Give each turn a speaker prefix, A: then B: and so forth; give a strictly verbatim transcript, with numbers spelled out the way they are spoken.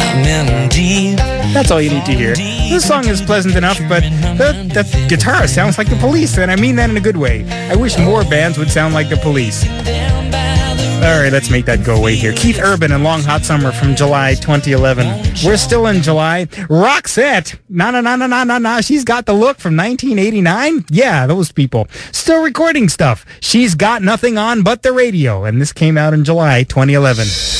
A: That's all you need to hear. This song is pleasant enough, but the, the guitar sounds like the Police, and I mean that in a good way. I wish more bands would sound like the Police. All right, let's make that go away here. Keith Urban and Long Hot Summer from July twenty eleven. We're still in July. Roxette, na na na na na na na. She's got the look from nineteen eighty-nine. Yeah, those people still recording stuff. She's got nothing on but the radio, and this came out in July twenty eleven.